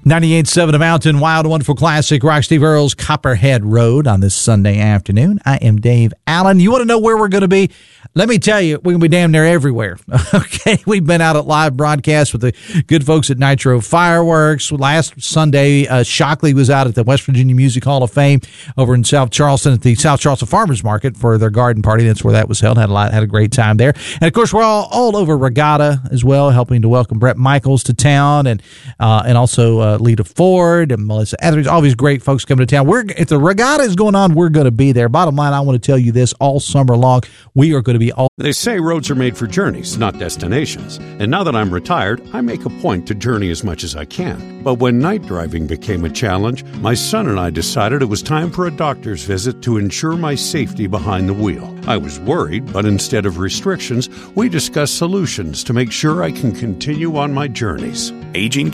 98.7 The Mountain, Wild, Wonderful Classic, Rock Steve Earls, Copperhead Road on this Sunday afternoon. I am Dave Allen. You want to know where we're going to be? Let me tell you, we're going to be damn near everywhere. Okay, we've been out at live broadcasts with the good folks at Nitro Fireworks. Last Sunday, Shockley was out at the West Virginia Music Hall of Fame over in South Charleston at the South Charleston Farmers Market for their garden party. That's where that was held. Had a great time there. And, of course, we're all over Regatta as well, helping to welcome Brett Michaels to town and also Lita Ford and Melissa Etheridge. All these great folks coming to town. If the Regatta is going on, we're going to be there. Bottom line, I want to tell you this, all summer long, we are going to be all. They say roads are made for journeys, not destinations. And now that I'm retired, I make a point to journey as much as I can. But when night driving became a challenge, my son and I decided it was time for a doctor's visit to ensure my safety behind the wheel. I was worried, but instead of restrictions, we discussed solutions to make sure I can continue on my journeys. Aging